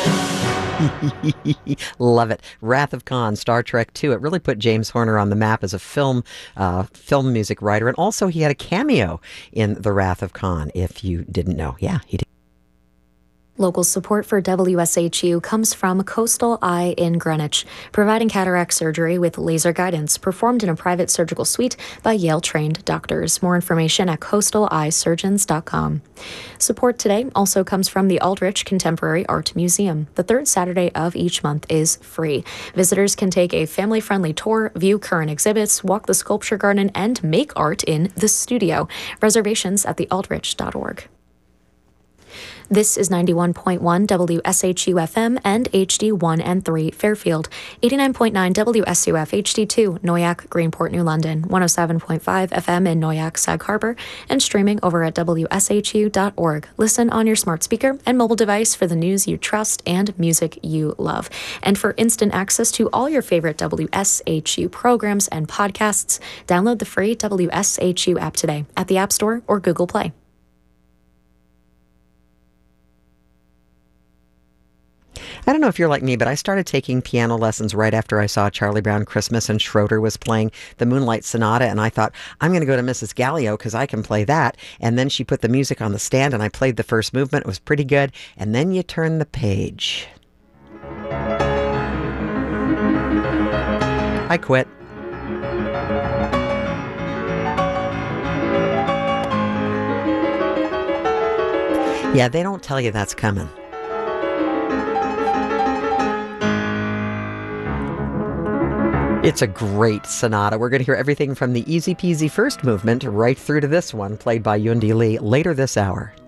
Love it. Wrath of Khan, Star Trek II. It really put James Horner on the map as a film music writer, and also he had a cameo in The Wrath of Khan. If you didn't know, yeah, he did. Local support for WSHU comes from Coastal Eye in Greenwich, providing cataract surgery with laser guidance performed in a private surgical suite by Yale-trained doctors. More information at coastaleyesurgeons.com. Support today also comes from the Aldrich Contemporary Art Museum. The third Saturday of each month is free. Visitors can take a family-friendly tour, view current exhibits, walk the sculpture garden, and make art in the studio. Reservations at thealdrich.org. This is 91.1 WSHU FM and HD1 and 3 Fairfield, 89.9 WSUF HD2 Noyak, Greenport, New London, 107.5 FM in Noyak, Sag Harbor, and streaming over at WSHU.org. Listen on your smart speaker and mobile device for the news you trust and music you love. And for instant access to all your favorite WSHU programs and podcasts, download the free WSHU app today at the App Store or Google Play. I don't know if you're like me, but I started taking piano lessons right after I saw Charlie Brown Christmas and Schroeder was playing the Moonlight Sonata, and I thought, I'm going to go to Mrs. Gallio because I can play that. And then she put the music on the stand, and I played the first movement. It was pretty good. And then you turn the page. I quit. Yeah, they don't tell you that's coming. It's a great sonata. We're going to hear everything from the easy peasy first movement right through to this one, played by Yundi Lee, later this hour.